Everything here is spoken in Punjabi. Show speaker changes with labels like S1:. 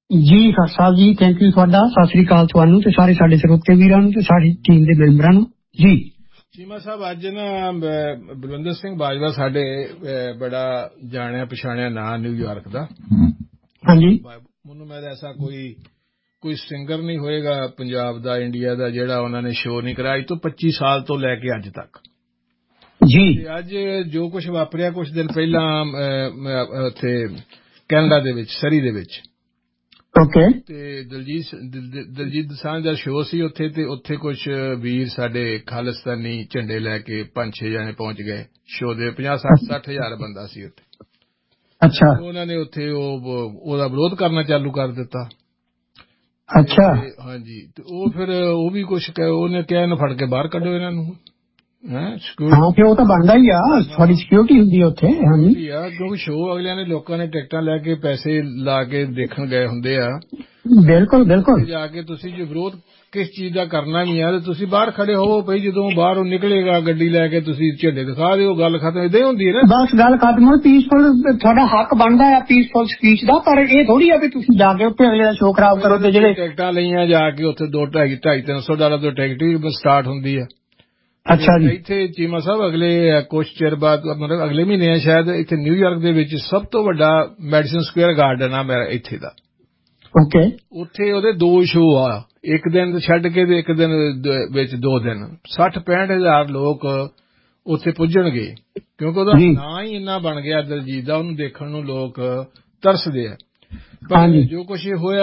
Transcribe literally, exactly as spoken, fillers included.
S1: ਜੀ ਖਾਲਸਾ ਸਾਹਿਬ ਜੀ, ਥੈਂਕ ਯੂ ਤੁਹਾਡਾ। ਸਤਿ ਸ੍ਰੀ ਅਕਾਲ ਤੁਹਾਨੂੰ ਤੇ ਸਾਰੇ ਸਾਡੇ ਸਰੋਤੇ ਵੀਰਾਂ ਨੂੰ ਤੇ ਸਾਡੀ ਟੀਮ ਦੇ ਮੈਂਬਰਾਂ ਨੂੰ ਜੀ।
S2: ਚੀਮਾ ਸਾਹਿਬ, ਅੱਜ ਨਾ ਬਲਵਿੰਦਰ ਸਿੰਘ ਬਾਜਵਾ ਸਾਡੇ ਬੜਾ ਜਾਣਿਆ ਪਛਾਣਿਆ ਨਾਂ ਨਿਊਯਾਰਕ ਦਾ।
S1: ਹਾਂਜੀ,
S2: ਮੈਨੂੰ ਮੈਂ ਐਸਾ ਕੋਈ ਕੋਈ ਸਿੰਗਰ ਨਹੀਂ ਹੋਏਗਾ ਪੰਜਾਬ ਦਾ, ਇੰਡੀਆ ਦਾ, ਜਿਹੜਾ ਉਹਨਾਂ ਨੇ ਸ਼ੋਅ ਨਹੀਂ ਕਰਾਇਆ ਅੱਜ ਤੋਂ ਪੱਚੀ ਸਾਲ ਤੋਂ ਲੈ ਕੇ ਅੱਜ ਤੱਕ
S1: ਜੀ।
S2: ਅੱਜ ਜੋ ਕੁਝ ਵਾਪਰਿਆ ਕੁਝ ਦਿਨ ਪਹਿਲਾਂ ਉੱਥੇ ਕੈਨੇਡਾ ਦੇ ਵਿੱਚ, ਸਰੀ ਦੇ ਵਿੱਚ,
S1: ਓਕੇ,
S2: ਤੇ ਦਲਜੀਤ ਦਲਜੀਤ ਦੋਸਾਂਝ ਦਾ ਸ਼ੋਅ ਸੀ ਉੱਥੇ, ਤੇ ਉੱਥੇ ਕੁਝ ਵੀਰ ਸਾਡੇ ਖਾਲਿਸਤਾਨੀ ਝੰਡੇ ਲੈ ਕੇ ਪੰਜ ਛੇ ਜਾਣੇ ਪਹੁੰਚ ਗਏ ਸ਼ੋਅ ਦੇ। ਪੰਜਾਹ ਸੱਠ ਸੱਠ ਹਜ਼ਾਰ ਬੰਦਾ ਸੀ ਉੱਥੇ।
S1: ਅੱਛਾ।
S2: ਉਹਨਾਂ ਨੇ ਉੱਥੇ ਉਹ ਉਹਦਾ ਵਿਰੋਧ ਕਰਨਾ ਚਾਲੂ ਕਰ ਦਿੱਤਾ।
S1: ਅੱਛਾ।
S2: ਹਾਂਜੀ, ਤੇ ਉਹ ਫਿਰ ਉਹ ਵੀ ਕੁਛ ਉਹਨੇ ਕਿਹਾ ਇਹਨੂੰ ਫੜ ਕੇ ਬਾਹਰ ਕੱਢੋ ਇਹਨਾਂ ਨੂੰ।
S1: ਹਾਂ, ਫਿਰ ਉਹ ਤਾਂ ਬਣਦਾ ਹੀ ਆ, ਤੁਹਾਡੀ ਸਿਕਿਉਰਿਟੀ ਹੁੰਦੀ ਆ ਉੱਥੇ। ਹਾਂਜੀ
S2: ਆ, ਕਿਉਂਕਿ ਸ਼ੋਅ ਅਗਲਿਆਂ ਨੇ ਲੋਕਾਂ ਨੇ ਟਿਕਟਾਂ ਲੈ ਕੇ ਪੈਸੇ ਲਾ ਕੇ ਦੇਖਣ ਗਏ ਹੁੰਦੇ ਆ।
S1: ਬਿਲਕੁਲ ਬਿਲਕੁਲ।
S2: ਜਾ ਕੇ ਤੁਸੀਂ ਜੇ ਵਿਰੋਧ ਕਿਸ ਚੀਜ਼ ਦਾ ਕਰਨਾ ਵੀ ਆ ਤੇ ਤੁਸੀਂ ਬਾਹਰ ਖੜੇ ਹੋਵੋ ਪਈ, ਜਦੋਂ ਬਾਹਰੋਂ ਨਿਕਲੇਗਾ ਗੱਡੀ ਲੈ ਕੇ ਤੁਸੀਂ ਝੰਡੇ ਦਿਖਾ ਦਿਓ, ਗੱਲ ਖਤਮ। ਏਦਾਂ ਹੀ ਹੁੰਦੀ ਹੈ ਨਾ,
S1: ਬਸ ਗੱਲ ਖਤਮ ਹੋ। ਪੀਸਫੁਲ ਤੁਹਾਡਾ ਹੱਕ ਬਣਦਾ ਆ ਪੀਸਫੁਲ ਸਪੀਚ ਦਾ, ਪਰ ਇਹ ਥੋੜੀ ਆ ਵੀ ਤੁਸੀਂ ਜਾ ਕੇ ਉੱਥੇ ਅਗਲੇ ਦਾ ਸ਼ੋਅ ਖਰਾਬ ਕਰੋ। ਤੇ ਜਿਹੜੇ
S2: ਟਿਕਟਾਂ ਲਈਆਂ ਜਾ ਕੇ ਉੱਥੇ ਦੋ ਢਾਈ ਢਾਈ ਤਿੰਨ ਸੌ ਡਾਲਰ ਤੋਂ ਟਿਕਟ ਵੀ ਸਟਾਰਟ ਹੁੰਦੀ ਆ।
S1: ਅੱਛਾ ਜੀ।
S2: ਇੱਥੇ ਚੀਮਾ ਸਾਹਿਬ ਅਗਲੇ ਕੁਛ ਚਿਰ ਬਾਅਦ, ਮਤਲਬ ਅਗਲੇ ਮਹੀਨੇ ਆ ਸ਼ਾਇਦ, ਇੱਥੇ ਨਿਊਯਾਰਕ ਦੇ ਵਿੱਚ ਸਭ ਤੋਂ ਵੱਡਾ ਮੈਡੀਸਨ ਸਕੁਏਅਰ ਗਾਰਡਨ ਆ ਮੇਰਾ ਇੱਥੇ ਦਾ।
S1: ਓਕੇ।
S2: ਉੱਥੇ ਉਹਦੇ ਦੋ ਸ਼ੋਅ ਆ, ਇੱਕ ਦਿਨ ਛੱਡ ਕੇ ਤੇ ਇੱਕ ਦਿਨ ਵਿੱਚ ਦੋ ਦਿਨ ਸੱਠ ਪੈਂਹਠ ਹਜ਼ਾਰ ਲੋਕ ਉੱਥੇ ਪੁੱਜਣਗੇ, ਕਿਉਂਕਿ ਉਹਦਾ ਨਾਂ ਹੀ ਇੰਨਾ ਬਣ ਗਿਆ ਦਲਜੀਤ ਦਾ, ਉਹਨੂੰ ਦੇਖਣ ਨੂੰ ਲੋਕ ਤਰਸਦੇ ਆ। ਪਰ ਜੋ ਕੁਛ ਹੋਇਆ